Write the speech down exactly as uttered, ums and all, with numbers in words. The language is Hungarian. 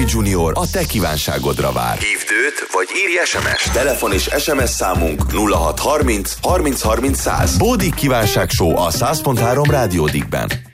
Csabi Junior a te kívánságodra vár. Hívd őt, vagy írj es em es. Telefon és es em es számunk nulla hat harminc harminc harminc száz. Bódik kívánság show a száz pont három Rádió Dickben.